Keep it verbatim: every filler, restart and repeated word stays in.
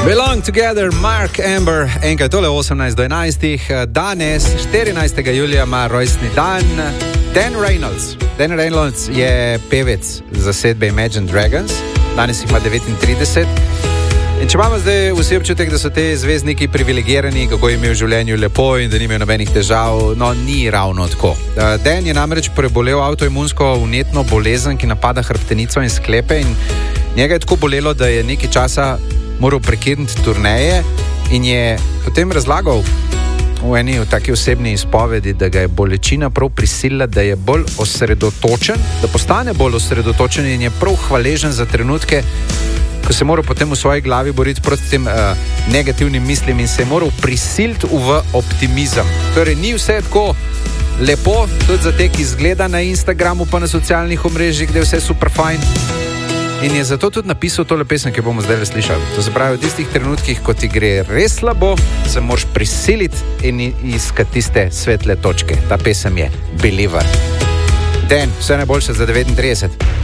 Belong Together, Mark Amber, enkrat tole osemnajst do enajstih, danes, štirinajstega julija, ima rojstni dan Dan Reynolds. Dan Reynolds je pevec zasedbe Imagine Dragons, danes jih ima devetintrideset. In če imamo zdaj vsi občutek, da so te zvezdniki privilegirani, kako jim je v življenju lepo in da nimajo nobenih težav, no, ni ravno tako. Dan je namreč prebolel avtoimunsko vnetno bolezen, ki napada hrbtenico in sklepe, in njega je tako bolelo, da je nekaj časa moral prekiniti turneje in je potem razlagal v eni v taki osebni izpovedi, da ga je bolečina prav prisilila, da je bolj osredotočen, da postane bolj osredotočen in je prav hvaležen za trenutke, ko se je moral potem v svoji glavi boriti proti tem uh, negativnim mislim in se je moral prisiliti v optimizem. Torej, ni vse tako lepo, tudi za te, ki izgleda na Instagramu pa na socialnih omrežjih, da je vse super fajn. In je zato tudi napisal tole pesem, ki bomo zdaj slišali. To se pravi, v tistih trenutkih, ko ti gre res slabo, se moraš prisiliti in iskati tiste svetle točke. Ta pesem je Believer. Dan, vse najboljše za devetintrideset.